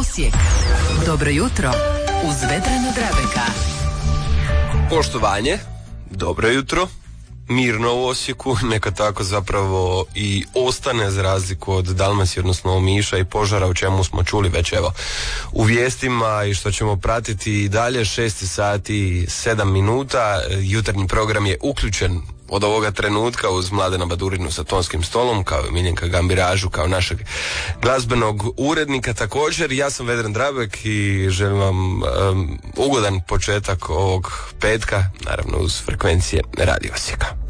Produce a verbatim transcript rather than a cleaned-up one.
Osijek. Dobro jutro uz Vedrana Drabeka. Poštovanje, dobro jutro, mirno u Osijeku, neka tako zapravo i ostane za razliku od Dalmacije, odnosno Omiša i požara, o čemu smo čuli već evo u vijestima i što ćemo pratiti i dalje. Šest sati sedam minuta, jutarnji program je uključen od ovoga trenutka uz Mladena Badurinu sa tonskim stolom, kao i Miljenka Gambiražu kao našeg glazbenog urednika također. Ja sam Vedran Drabek i želim vam um, ugodan početak ovog petka, naravno uz frekvencije Radio Osijeka.